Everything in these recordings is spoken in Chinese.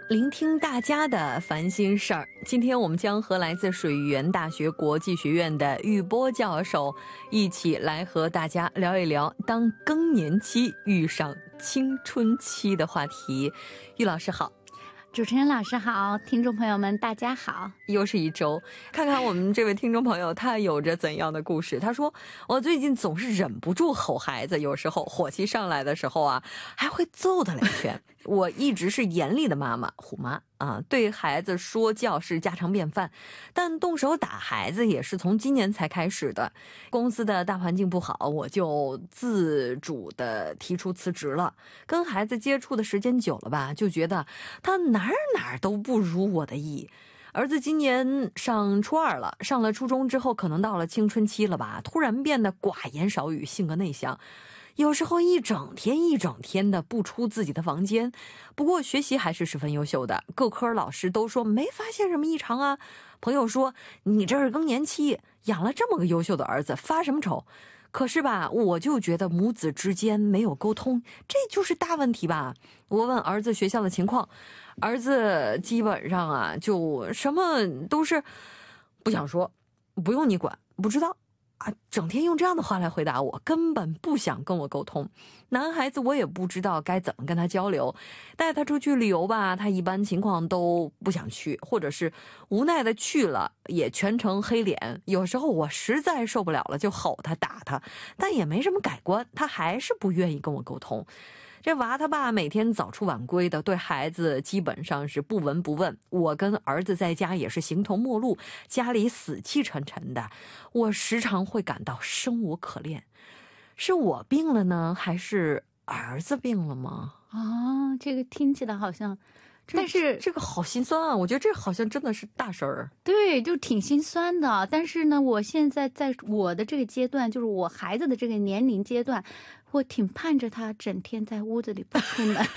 聆听大家的烦心事儿。今天我们将和来自水源大学国际学院的玉波教授一起来和大家聊一聊当更年期遇上青春期的话题。玉老师好。 主持人老师好，听众朋友们大家好。 又是一周，看看我们这位听众朋友他有着怎样的故事。他说，我最近总是忍不住吼孩子，有时候火气上来的时候啊，还会揍他两拳。我一直是严厉的妈妈，虎妈啊，对孩子说教是家常便饭，但动手打孩子也是从今年才开始的。公司的大环境不好，我就自主的提出辞职了。跟孩子接触的时间久了吧，就觉得他哪儿都不如我的意。儿子今年上初2了，上了初中之后可能到了青春期了吧，突然变得寡言少语，性格内向，有时候一整天的不出自己的房间。不过学习还是十分优秀的，各科老师都说没发现什么异常啊。朋友说你这是更年期，养了这么个优秀的儿子，发什么愁？可是吧，我就觉得母子之间没有沟通，这就是大问题吧。我问儿子学校的情况，儿子基本上啊就什么都是不想说，不用你管，不知道啊，整天用这样的话来回答我，根本不想跟我沟通。男孩子我也不知道该怎么跟他交流，带他出去旅游吧，他一般情况都不想去，或者是无奈的去了也全程黑脸。有时候我实在受不了了就吼他打他，但也没什么改观，他还是不愿意跟我沟通。这娃他爸每天早出晚归的，对孩子基本上是不闻不问。我跟儿子在家也是形同陌路，家里死气沉沉的，我时常会感到生无可恋。是我病了呢，还是儿子病了吗？ 啊，这个听起来好像，但是这个好心酸啊！我觉得这好像真的是大事儿。 对，就挺心酸的。但是呢，我现在在我的这个阶段，就是我孩子的这个年龄阶段，我挺盼着他整天在屋子里不出门。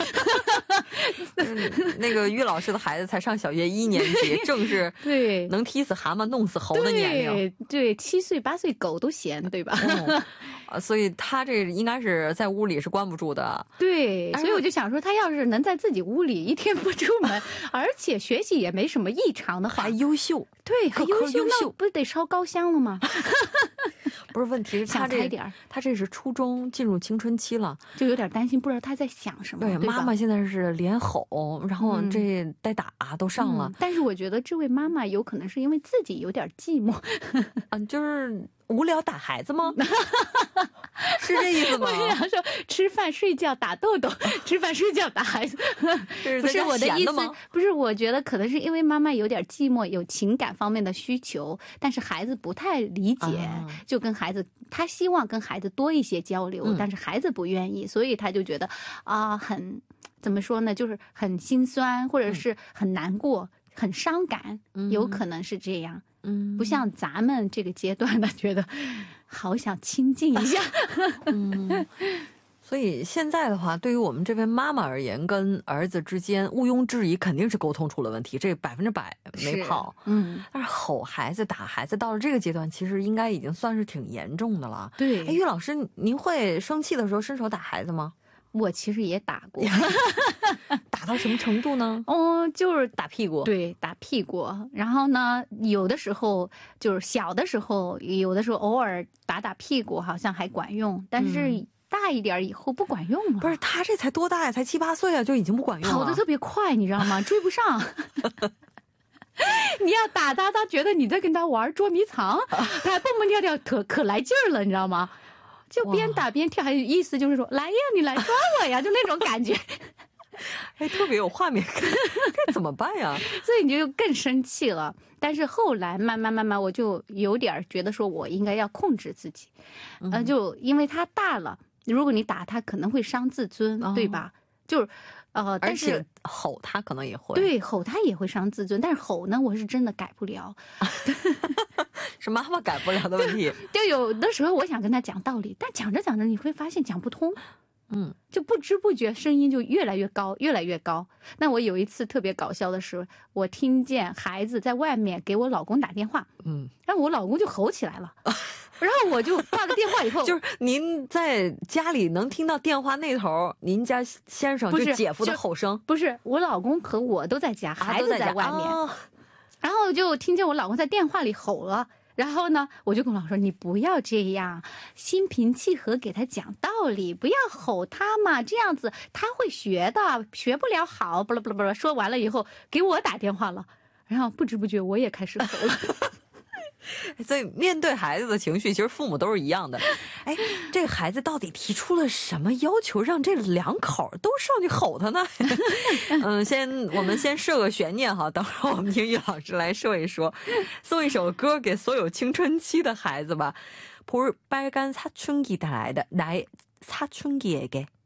那个于老师的孩子才上小学1年级，正是对能踢死蛤蟆弄死猴的年龄。 对，7岁8岁狗都嫌，对吧？ 所以他这应该是在屋里是关不住的。 对，所以我就想说，他要是能在自己屋里一天不出门，而且学习也没什么异常的话， 还优秀， 对，还优秀， 那不是得烧高香了吗？ 不是，问题是他这是初中进入青春期了， 就有点担心，不知道他在想什么。 对，妈妈现在是连吼，然后这带打都上了。 但是我觉得这位妈妈有可能是因为自己有点寂寞， 就是无聊打孩子吗？是这意思吗？ 我想说吃饭睡觉打豆豆，吃饭睡觉打孩子，不是我的意思。不是，我觉得可能是因为妈妈有点寂寞，有情感方面的需求，但是孩子不太理解，就跟孩子，他希望跟孩子多一些交流，但是孩子不愿意，所以他就觉得很怎么说呢，就是很心酸，或者是很难过，很伤感，有可能是这样。不像咱们这个阶段的觉得好想亲近一下。 所以现在的话，对于我们这位妈妈而言，跟儿子之间毋庸置疑肯定是沟通出了问题，这100%没跑。但是吼孩子打孩子到了这个阶段，其实应该已经算是挺严重的了。 对， 于老师，您会生气的时候伸手打孩子吗？ 我其实也打过。 打到什么程度呢？ 就是打屁股。 对，打屁股。然后呢，有的时候就是小的时候，有的时候偶尔打屁股好像还管用，但是大一点以后不管用了。 不是，他这才多大呀？才7、8岁啊，就已经不管用了。 跑得特别快，你知道吗？追不上。你要打他，他觉得你在跟他玩捉迷藏，他还蹦蹦跳跳，可来劲儿了，你知道吗？就边打边跳，还有意思就是说，来呀，你来抓我呀，就那种感觉。 特别有画面感，该怎么办呀？ 所以你就更生气了。但是后来慢慢，我就有点觉得说，我应该要控制自己。就因为他大了，如果你打他，可能会伤自尊，对吧？就是但是而且吼他可能也会， 对，吼他也会伤自尊。但是吼呢，我是真的改不了。 是妈妈改不了的问题。 就有的时候我想跟他讲道理，但讲着讲着你会发现讲不通。就不知不觉声音就越来越高，越来越高。那我有一次特别搞笑的是，我听见孩子在外面给我老公打电话，然后我老公就吼起来了。 然后我就挂了电话以后， 就是您在家里能听到电话那头，您家先生就姐夫的吼声。 不是，我老公和我都在家，孩子在外面，然后就听见我老公在电话里吼了。然后呢，我就跟我老公说：“你不要这样，心平气和给他讲道理，不要吼他嘛，这样子他会学的，学不了好。”不啦不啦不啦，说完了以后给我打电话了，然后不知不觉我也开始吼了。 所以面对孩子的情绪，其实父母都是一样的。哎，这个孩子到底提出了什么要求，让这两口都上去吼他呢？我们先设个悬念哈，等会儿我们听于老师来说一说，送一首歌给所有青春期的孩子吧。볼빨간사춘기달아이다나의사춘기에게